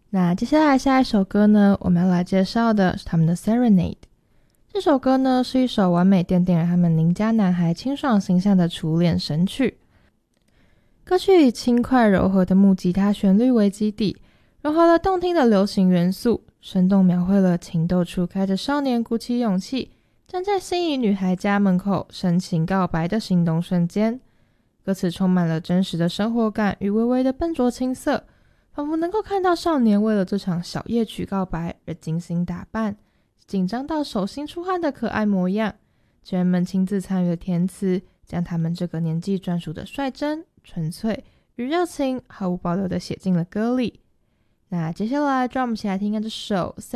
那接下来下一首歌呢，我们要来介绍的是他们的 Serenade。 这首歌呢是一首完美奠定了他们邻家男孩清爽形象的初恋神曲。歌曲以轻快柔和的木吉他旋律为基底，融合了动听的流行元素，生动描绘了情窦初开的少年鼓起勇气站在心仪女孩家门口深情告白的心动瞬间。歌词充满了真实的生活感与微微的笨拙青涩，仿佛能够看到少年为了这场小夜曲告白而精心打扮，紧张到手心出汗的可爱模样。学员们亲自参与了填词，将他们这个年纪专属的率真、纯粹与热情毫无保留地写进了歌里。那接下来就让我们一起来听看这首